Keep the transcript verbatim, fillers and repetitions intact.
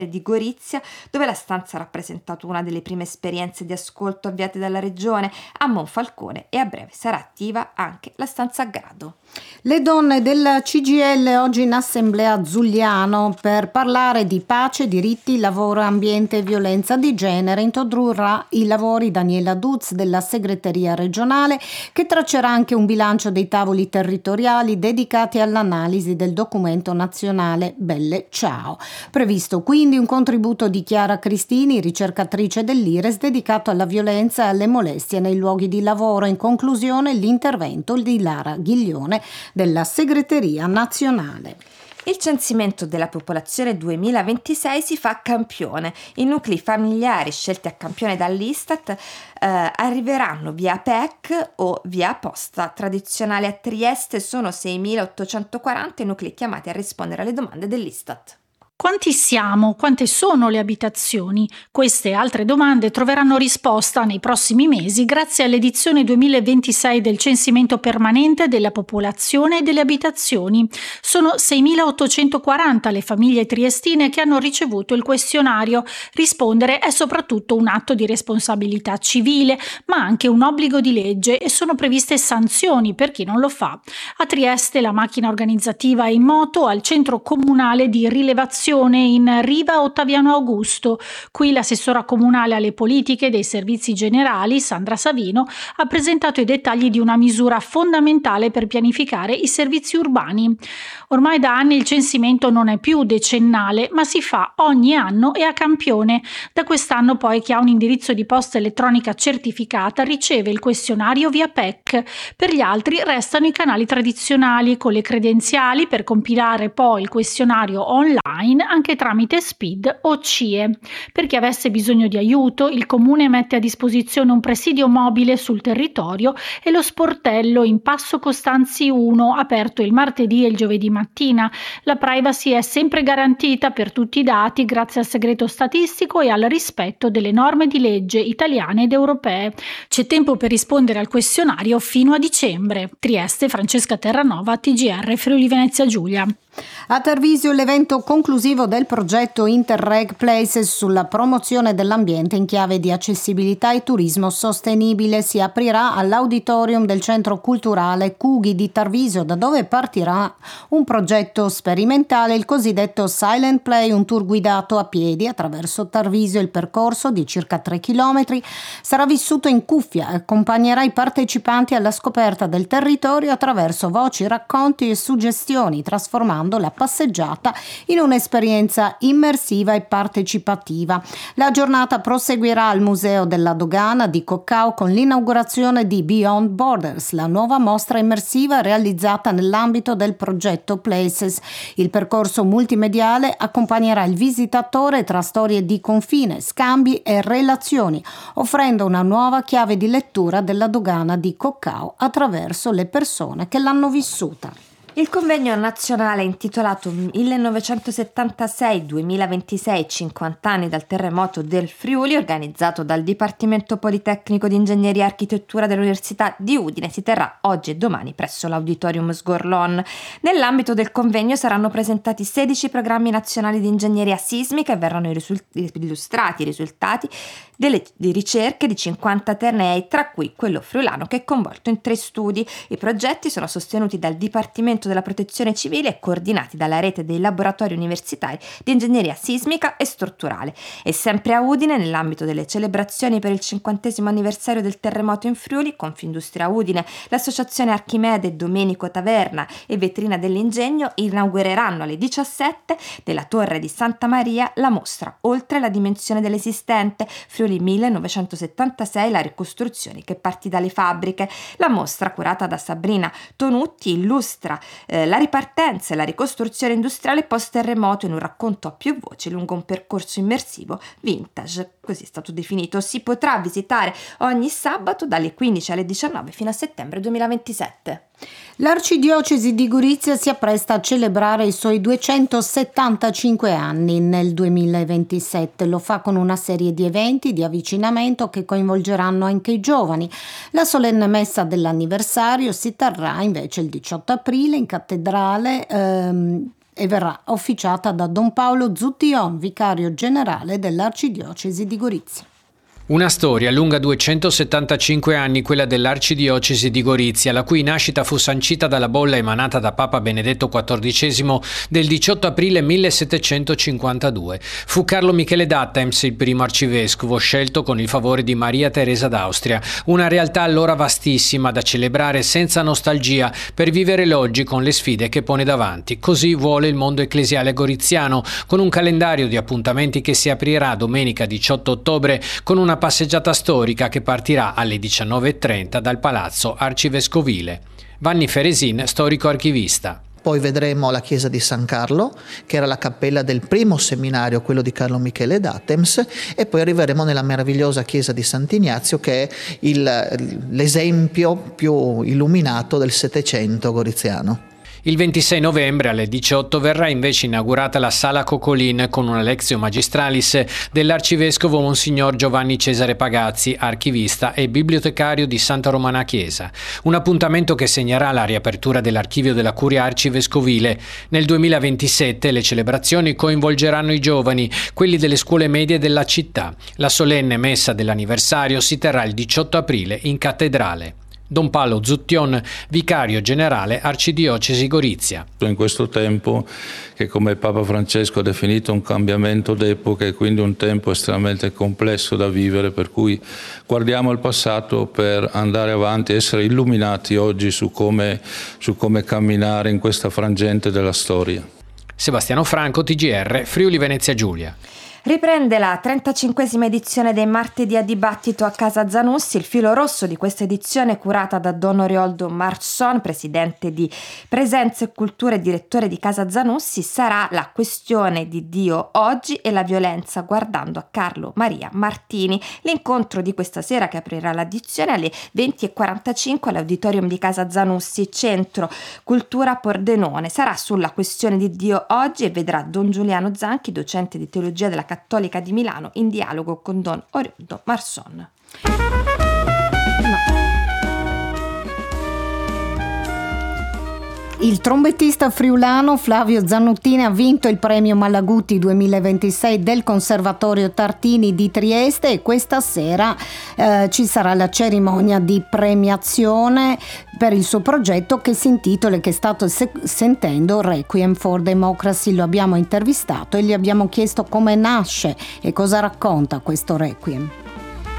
di Gorizia, dove la stanza ha rappresentato una delle prime esperienze di ascolto avviate dalla regione, a Monfalcone, e a breve sarà attiva anche la stanza a Grado. Le donne della C G I L oggi in assemblea a Zugliano per parlare di pace, diritti, lavoro, ambiente e violenza di genere. Introdurrà i lavori Daniela Duz della segreteria regionale, che traccerà anche un bilancio dei tavoli territoriali dedicati all'analisi del documento nazionale Belle Ciao. Previsto quindi un contributo di Chiara Cristini, ricercatrice dell'I R E S, dedicato alla violenza e alle molestie nei luoghi di lavoro. In conclusione l'intervento di Lara Ghiglione della segreteria nazionale. Il censimento della popolazione duemilaventisei si fa a campione. I nuclei familiari scelti a campione dall'Istat eh, arriveranno via P E C o via posta tradizionale. A Trieste sono seimilaottocentoquaranta i nuclei chiamati a rispondere alle domande dell'Istat. Quanti siamo? Quante sono le abitazioni? Queste e altre domande troveranno risposta nei prossimi mesi grazie all'edizione duemilaventisei del censimento permanente della popolazione e delle abitazioni. Sono seimilaottocentoquaranta le famiglie triestine che hanno ricevuto il questionario. Rispondere è soprattutto un atto di responsabilità civile, ma anche un obbligo di legge, e sono previste sanzioni per chi non lo fa. A Trieste la macchina organizzativa è in moto al centro comunale di rilevazione in Riva Ottaviano Augusto. Qui l'assessora comunale alle politiche dei servizi generali, Sandra Savino, ha presentato i dettagli di una misura fondamentale per pianificare i servizi urbani. Ormai da anni il censimento non è più decennale, ma si fa ogni anno e a campione. Da quest'anno poi chi ha un indirizzo di posta elettronica certificata riceve il questionario via P E C. Per gli altri restano i canali tradizionali con le credenziali per compilare poi il questionario online anche tramite S P I D o C I E. Per chi avesse bisogno di aiuto, il Comune mette a disposizione un presidio mobile sul territorio e lo sportello in Passo Costanzi uno, aperto il martedì e il giovedì mattina. La privacy è sempre garantita per tutti i dati grazie al segreto statistico e al rispetto delle norme di legge italiane ed europee. C'è tempo per rispondere al questionario fino a dicembre. Trieste, Francesca Terranova, T G R Friuli Venezia Giulia. A Tarvisio l'evento conclusivo del progetto Interreg Places sulla promozione dell'ambiente in chiave di accessibilità e turismo sostenibile si aprirà all'auditorium del centro culturale Cughi di Tarvisio, da dove partirà un progetto sperimentale, il cosiddetto Silent Play, un tour guidato a piedi attraverso Tarvisio. Il percorso di circa tre chilometri sarà vissuto in cuffia e accompagnerà i partecipanti alla scoperta del territorio attraverso voci, racconti e suggestioni, trasformando la passeggiata in un'esperienza immersiva e partecipativa. La giornata proseguirà al Museo della Dogana di Coccao con l'inaugurazione di Beyond Borders, la nuova mostra immersiva realizzata nell'ambito del progetto Places. Il percorso multimediale accompagnerà il visitatore tra storie di confine, scambi e relazioni, offrendo una nuova chiave di lettura della Dogana di Coccao attraverso le persone che l'hanno vissuta. Il convegno nazionale intitolato millenovecentosettantasei duemilaventisei cinquanta anni dal terremoto del Friuli, organizzato dal Dipartimento Politecnico di Ingegneria e Architettura dell'Università di Udine, si terrà oggi e domani presso l'Auditorium Sgorlon. Nell'ambito del convegno saranno presentati sedici programmi nazionali di ingegneria sismica e verranno illustrati i risultati delle di ricerche di cinquanta atenei, tra cui quello friulano, che è coinvolto in tre studi. I progetti sono sostenuti dal Dipartimento della Protezione Civile e coordinati dalla rete dei laboratori universitari di ingegneria sismica e strutturale. E sempre a Udine, nell'ambito delle celebrazioni per il cinquantesimo anniversario del terremoto in Friuli, Confindustria Udine, l'associazione Archimede, Domenico Taverna e Vetrina dell'Ingegno inaugureranno alle diciassette nella Torre di Santa Maria la mostra Oltre la dimensione dell'esistente, Friuli millenovecentosettantasei, la ricostruzione che partì dalle fabbriche. La mostra, curata da Sabrina Tonutti, illustra eh, la ripartenza e la ricostruzione industriale post-terremoto in un racconto a più voci lungo un percorso immersivo vintage, così è stato definito. Si potrà visitare ogni sabato dalle quindici alle diciannove fino a settembre duemilaventisette. L'Arcidiocesi di Gorizia si appresta a celebrare i suoi duecentosettantacinque anni nel duemilaventisette. Lo fa con una serie di eventi di avvicinamento che coinvolgeranno anche i giovani. La solenne messa dell'anniversario si terrà invece il diciotto aprile in cattedrale ehm, e verrà officiata da Don Paolo Zuttion, vicario generale dell'Arcidiocesi di Gorizia. Una storia lunga duecentosettantacinque anni, quella dell'Arcidiocesi di Gorizia, la cui nascita fu sancita dalla bolla emanata da Papa Benedetto quattordicesimo del diciotto aprile millesettecentocinquantadue. Fu Carlo Michele d'Attems il primo arcivescovo, scelto con il favore di Maria Teresa d'Austria, una realtà allora vastissima da celebrare senza nostalgia per vivere l'oggi con le sfide che pone davanti. Così vuole il mondo ecclesiale goriziano, con un calendario di appuntamenti che si aprirà domenica diciotto ottobre con una passeggiata storica che partirà alle diciannove e trenta dal Palazzo Arcivescovile. Vanni Feresin, storico archivista. Poi vedremo la chiesa di San Carlo, che era la cappella del primo seminario, quello di Carlo Michele d'Attems, e poi arriveremo nella meravigliosa chiesa di Sant'Ignazio, che è il, l'esempio più illuminato del Settecento goriziano. Il ventisei novembre alle diciotto verrà invece inaugurata la Sala Coccolin con una Lectio Magistralis dell'arcivescovo Monsignor Giovanni Cesare Pagazzi, archivista e bibliotecario di Santa Romana Chiesa. Un appuntamento che segnerà la riapertura dell'archivio della Curia Arcivescovile. Nel duemilaventisette le celebrazioni coinvolgeranno i giovani, quelli delle scuole medie della città. La solenne messa dell'anniversario si terrà il diciotto aprile in cattedrale. Don Paolo Zuttion, vicario generale Arcidiocesi Gorizia. In questo tempo che, come Papa Francesco ha definito, un cambiamento d'epoca e quindi un tempo estremamente complesso da vivere, per cui guardiamo al passato per andare avanti e essere illuminati oggi su come, su come camminare in questa frangente della storia. Sebastiano Franco, T G R, Friuli Venezia Giulia. Riprende la trentacinquesima edizione dei Martedì a Dibattito a Casa Zanussi. Il filo rosso di questa edizione, curata da Don Orioldo Marson, presidente di Presenza e Cultura e direttore di Casa Zanussi, sarà la questione di Dio oggi e la violenza, guardando a Carlo Maria Martini. L'incontro di questa sera, che aprirà l'edizione alle venti e quarantacinque all'auditorium di Casa Zanussi, Centro Cultura Pordenone, sarà sulla questione di Dio oggi e vedrà Don Giuliano Zanchi, docente di teologia della Cattolica di Milano, in dialogo con Don Orioldo Marson. Il trombettista friulano Flavio Zannuttini ha vinto il premio Malaguti duemilaventisei del Conservatorio Tartini di Trieste e questa sera eh, ci sarà la cerimonia di premiazione per il suo progetto che si intitola, che state se- sentendo, Requiem for Democracy. Lo abbiamo intervistato e gli abbiamo chiesto come nasce e cosa racconta questo Requiem.